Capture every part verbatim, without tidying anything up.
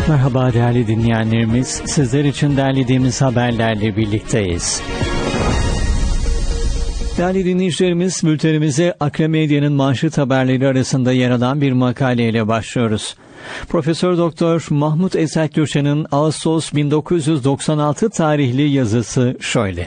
Merhaba değerli dinleyenlerimiz, sizler için derlediğimiz haberlerle birlikteyiz. Değerli dinleyicilerimiz, bültenimize Akre Medya'nın manşet haberleri arasında yer alan bir makaleyle başlıyoruz. Profesör Doktor Mahmut Esat Gürşen'in Ağustos bin dokuz yüz doksan altı tarihli yazısı şöyle: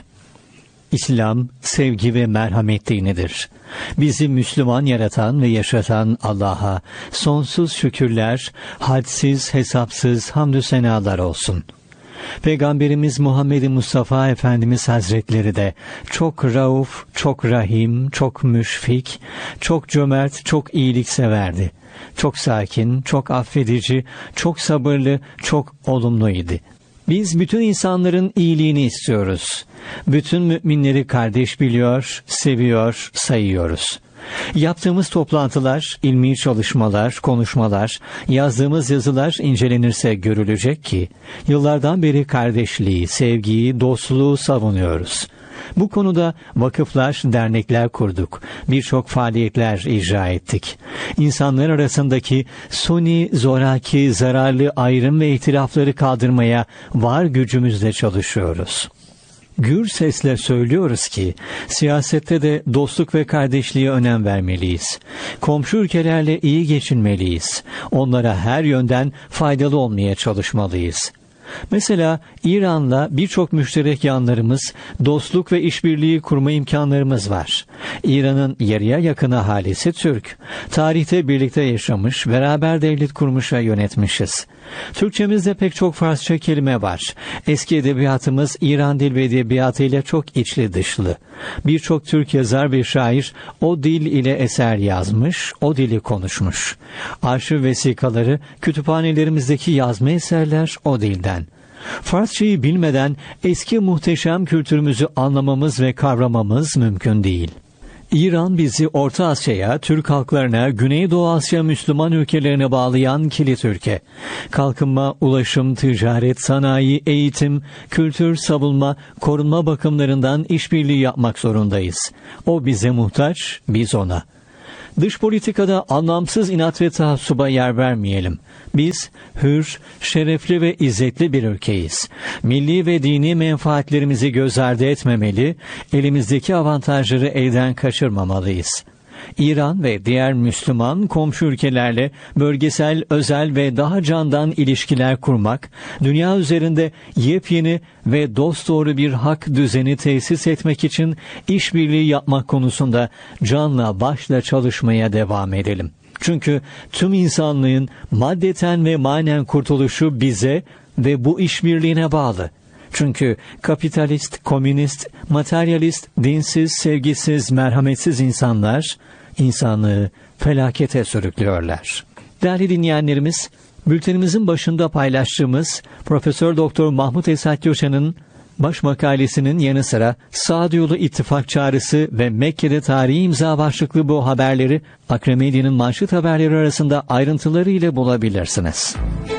İslam, sevgi ve merhamet dinidir. Bizi Müslüman yaratan ve yaşatan Allah'a sonsuz şükürler, hadsiz hesapsız hamdü senalar olsun. Peygamberimiz Muhammed Mustafa Efendimiz Hazretleri de çok rauf, çok rahim, çok müşfik, çok cömert, çok iyilikseverdi. Çok sakin, çok affedici, çok sabırlı, çok olumluydu. Biz bütün insanların iyiliğini istiyoruz. Bütün müminleri kardeş biliyor, seviyor, sayıyoruz. Yaptığımız toplantılar, ilmi çalışmalar, konuşmalar, yazdığımız yazılar incelenirse görülecek ki yıllardan beri kardeşliği, sevgiyi, dostluğu savunuyoruz. Bu konuda vakıflar, dernekler kurduk. Birçok faaliyetler icra ettik. İnsanlar arasındaki suni, zoraki, zararlı ayrım ve ihtilafları kaldırmaya var gücümüzle çalışıyoruz. Gür sesle söylüyoruz ki siyasette de dostluk ve kardeşliğe önem vermeliyiz. Komşu ülkelerle iyi geçinmeliyiz. Onlara her yönden faydalı olmaya çalışmalıyız. Mesela İran'la birçok müşterek yanlarımız, dostluk ve işbirliği kurma imkanlarımız var. İran'ın yarıya yakın ahalisi Türk. Tarihte birlikte yaşamış, beraber devlet kurmuş ve yönetmişiz. Türkçemizde pek çok Farsça kelime var. Eski edebiyatımız İran dil ve edebiyatı ile çok içli dışlı. Birçok Türk yazar ve şair o dil ile eser yazmış, o dili konuşmuş. Arşiv vesikaları, kütüphanelerimizdeki yazma eserler o dilden. Farsçayı bilmeden eski muhteşem kültürümüzü anlamamız ve kavramamız mümkün değil. İran bizi Orta Asya'ya, Türk halklarına, Güneydoğu Asya Müslüman ülkelerine bağlayan kilit ülke. Kalkınma, ulaşım, ticaret, sanayi, eğitim, kültür, savunma, korunma bakımlarından işbirliği yapmak zorundayız. O bize muhtaç, biz ona. Dış politikada anlamsız inat ve taassuba yer vermeyelim. Biz hür, şerefli ve izzetli bir ülkeyiz. Milli ve dini menfaatlerimizi göz ardı etmemeli, elimizdeki avantajları elden kaçırmamalıyız. İran ve diğer Müslüman komşu ülkelerle bölgesel, özel ve daha candan ilişkiler kurmak, dünya üzerinde yepyeni ve dosdoğru bir hak düzeni tesis etmek için işbirliği yapmak konusunda canla başla çalışmaya devam edelim. Çünkü tüm insanlığın maddeten ve manen kurtuluşu bize ve bu işbirliğine bağlı. Çünkü kapitalist, komünist, materyalist, dinsiz, sevgisiz, merhametsiz insanlar insanlığı felakete sürüklüyorlar. Değerli dinleyenlerimiz, bültenimizin başında paylaştığımız Profesör Doktor Mahmut Esat Gürşen'in baş makalesinin yanı sıra Sağduyulu İttifak Çağrısı ve Mekke'de Tarihi imza başlıklı bu haberleri Akre Medya'nın manşet haberleri arasında ayrıntılarıyla bulabilirsiniz.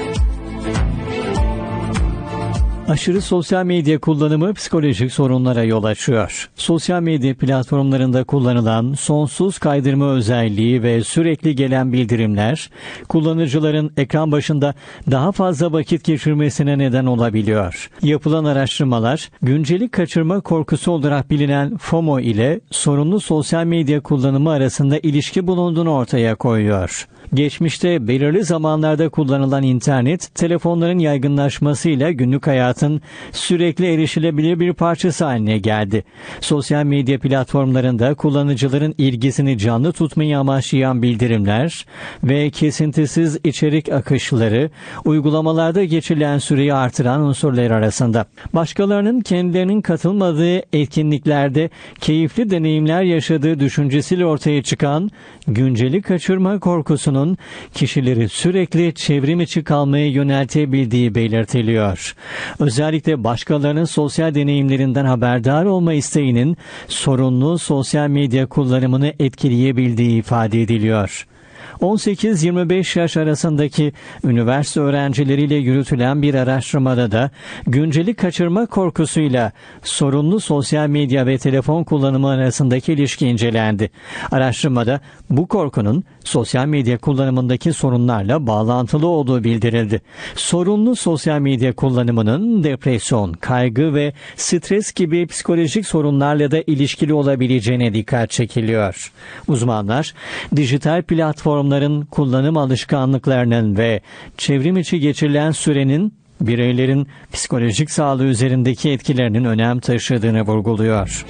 Aşırı sosyal medya kullanımı psikolojik sorunlara yol açıyor. Sosyal medya platformlarında kullanılan sonsuz kaydırma özelliği ve sürekli gelen bildirimler, kullanıcıların ekran başında daha fazla vakit geçirmesine neden olabiliyor. Yapılan araştırmalar, güncelik kaçırma korkusu olarak bilinen FOMO ile sorunlu sosyal medya kullanımı arasında ilişki bulunduğunu ortaya koyuyor. Geçmişte belirli zamanlarda kullanılan internet, telefonların yaygınlaşmasıyla günlük hayatın sürekli erişilebilir bir parçası haline geldi. Sosyal medya platformlarında kullanıcıların ilgisini canlı tutmayı amaçlayan bildirimler ve kesintisiz içerik akışları, uygulamalarda geçirilen süreyi artıran unsurlar arasında. Başkalarının kendilerinin katılmadığı etkinliklerde keyifli deneyimler yaşadığı düşüncesiyle ortaya çıkan güncelik kaçırma korkusunun kişileri sürekli çevrim içi kalmaya yöneltebildiği belirtiliyor. Özellikle başkalarının sosyal deneyimlerinden haberdar olma isteğinin sorunlu sosyal medya kullanımını etkileyebildiği ifade ediliyor. on sekiz yirmi beş yaş arasındaki üniversite öğrencileriyle yürütülen bir araştırmada da günceli kaçırma korkusuyla sorunlu sosyal medya ve telefon kullanımı arasındaki ilişki incelendi. Araştırmada bu korkunun sosyal medya kullanımındaki sorunlarla bağlantılı olduğu bildirildi. Sorunlu sosyal medya kullanımının depresyon, kaygı ve stres gibi psikolojik sorunlarla da ilişkili olabileceğine dikkat çekiliyor. Uzmanlar, dijital platformların kullanım alışkanlıklarının ve çevrim içi geçirilen sürenin bireylerin psikolojik sağlığı üzerindeki etkilerinin önem taşıdığını vurguluyor.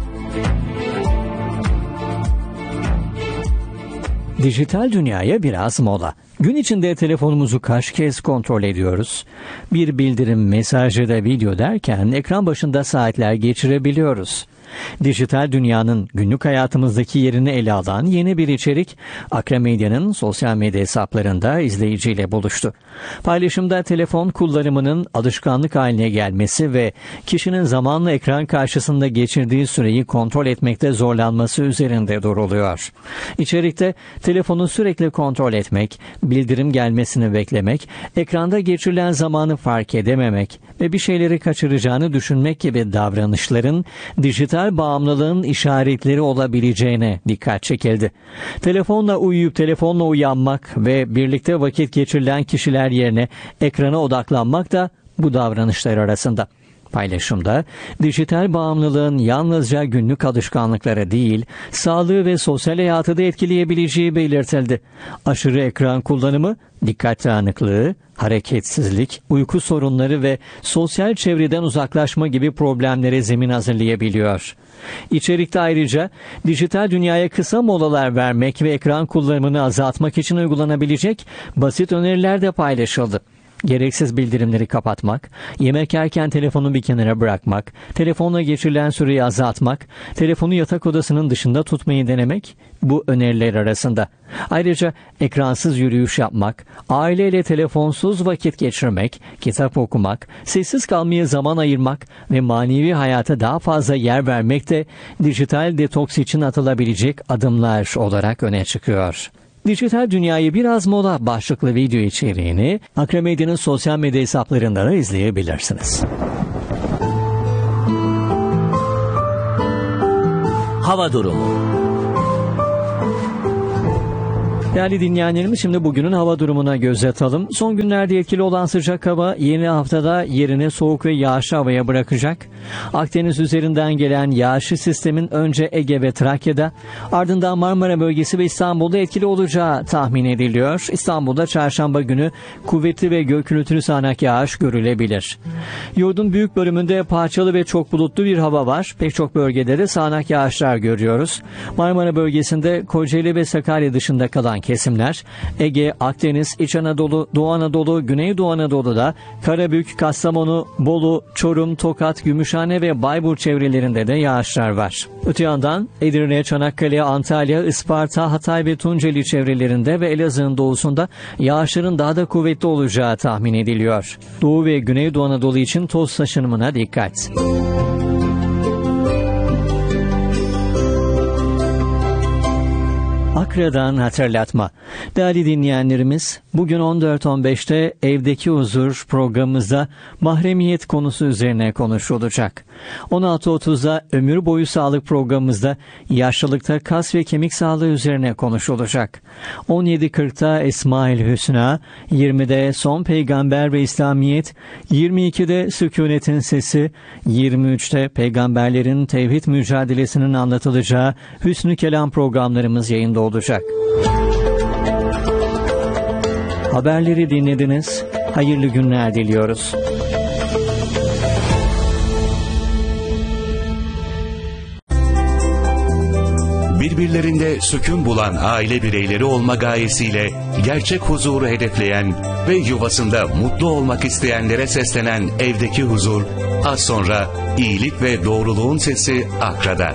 Dijital dünyaya biraz mola. Gün içinde telefonumuzu kaç kez kontrol ediyoruz? Bir bildirim, mesaj ya da video derken ekran başında saatler geçirebiliyoruz. Dijital dünyanın günlük hayatımızdaki yerini ele alan yeni bir içerik, Akra Medya'nın sosyal medya hesaplarında izleyiciyle buluştu. Paylaşımda telefon kullanımının alışkanlık haline gelmesi ve kişinin zamanla ekran karşısında geçirdiği süreyi kontrol etmekte zorlanması üzerinde duruluyor. İçerikte telefonu sürekli kontrol etmek, bildirim gelmesini beklemek, ekranda geçirilen zamanı fark edememek ve bir şeyleri kaçıracağını düşünmek gibi davranışların dijital bağımlılığın işaretleri olabileceğine dikkat çekildi. Telefonla uyuyup telefonla uyanmak ve birlikte vakit geçirilen kişiler yerine ekrana odaklanmak da bu davranışlar arasında. Paylaşımda dijital bağımlılığın yalnızca günlük alışkanlıklara değil, sağlığı ve sosyal hayatı da etkileyebileceği belirtildi. Aşırı ekran kullanımı, dikkat dağınıklığı, hareketsizlik, uyku sorunları ve sosyal çevreden uzaklaşma gibi problemlere zemin hazırlayabiliyor. İçerikte ayrıca dijital dünyaya kısa molalar vermek ve ekran kullanımını azaltmak için uygulanabilecek basit öneriler de paylaşıldı. Gereksiz bildirimleri kapatmak, yemek yerken telefonu bir kenara bırakmak, telefonla geçirilen süreyi azaltmak, telefonu yatak odasının dışında tutmayı denemek bu öneriler arasında. Ayrıca ekransız yürüyüş yapmak, aileyle telefonsuz vakit geçirmek, kitap okumak, sessiz kalmaya zaman ayırmak ve manevi hayata daha fazla yer vermek de dijital detoks için atılabilecek adımlar olarak öne çıkıyor. Dijital dünyayı biraz mola başlıklı video içeriğini Akra Medya'nın sosyal medya hesaplarında da izleyebilirsiniz. Hava durumu. Değerli dinleyenlerimiz, şimdi bugünün hava durumuna göz atalım. Son günlerde etkili olan sıcak hava yeni haftada yerini soğuk ve yağışlı havaya bırakacak. Akdeniz üzerinden gelen yağışlı sistemin önce Ege ve Trakya'da, ardından Marmara bölgesi ve İstanbul'da etkili olacağı tahmin ediliyor. İstanbul'da çarşamba günü kuvvetli ve gök gürültülü sağanak yağış görülebilir. Yurdun büyük bölümünde parçalı ve çok bulutlu bir hava var. Pek çok bölgede de sağanak yağışlar görüyoruz. Marmara bölgesinde Kocaeli ve Sakarya dışında kalan kesimler, Ege, Akdeniz, İç Anadolu, Doğu Anadolu, Güneydoğu Anadolu'da, Karabük, Kastamonu, Bolu, Çorum, Tokat, Gümüşhane ve Bayburt çevrelerinde de yağışlar var. Öte yandan Edirne, Çanakkale, Antalya, Isparta, Hatay ve Tunceli çevrelerinde ve Elazığ'ın doğusunda yağışların daha da kuvvetli olacağı tahmin ediliyor. Doğu ve Güneydoğu Anadolu için toz taşınımına dikkat. Akra'dan hatırlatma. Değerli dinleyenlerimiz, bugün on dört on beşte Evdeki Huzur programımızda mahremiyet konusu üzerine konuşulacak. on altı otuzda Ömür Boyu Sağlık programımızda yaşlılıkta kas ve kemik sağlığı üzerine konuşulacak. on yedi kırkta Esma-ül Hüsna, yirmide Son Peygamber ve İslamiyet, yirmi ikide Sükunetin Sesi, yirmi üçte peygamberlerin tevhid mücadelesinin anlatılacağı Hüsnü Kelam programlarımız yayında olacak. Haberleri dinlediniz. Hayırlı günler diliyoruz. Birbirlerinde sükun bulan aile bireyleri olma gayesiyle gerçek huzuru hedefleyen ve yuvasında mutlu olmak isteyenlere seslenen Evdeki Huzur, az sonra iyilik ve doğruluğun sesi Akra'da.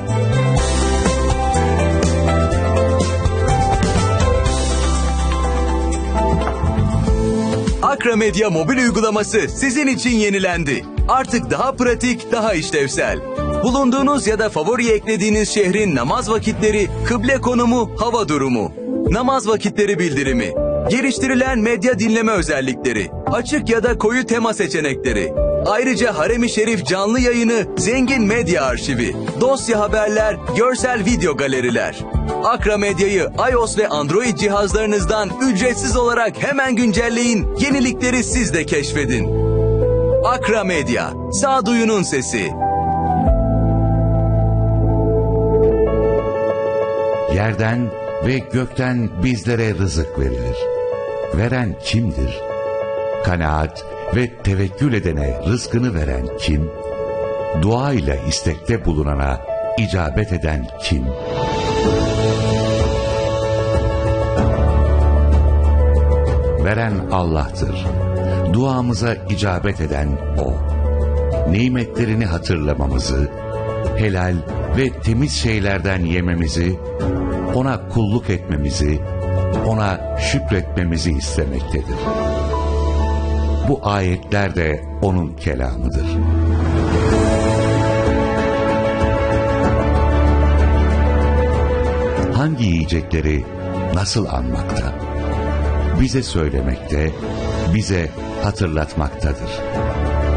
Akra Medya mobil uygulaması sizin için yenilendi. Artık daha pratik, daha işlevsel. Bulunduğunuz ya da favori eklediğiniz şehrin namaz vakitleri, kıble konumu, hava durumu. namaz vakitleri bildirimi, geliştirilen medya dinleme özellikleri, açık ya da koyu tema seçenekleri, ayrıca Harem-i Şerif canlı yayını, zengin medya arşivi, dosya haberler, görsel video galeriler. Akra Medya'yı iOS ve Android cihazlarınızdan ücretsiz olarak hemen güncelleyin, yenilikleri siz de keşfedin. Akra Medya, sağduyunun sesi. Yerden ve gökten bizlere rızık verilir. Veren kimdir? Kanaat ve tevekkül edene rızkını veren kim? Dua ile istekte bulunana icabet eden kim? Veren Allah'tır. Duamıza icabet eden O. Nimetlerini hatırlamamızı, helal ve temiz şeylerden yememizi, ona kulluk etmemizi, ona şükretmemizi istemektedir. Bu ayetler de onun kelamıdır. Hangi yiyecekleri nasıl anmakta, bize söylemekte, bize hatırlatmaktadır.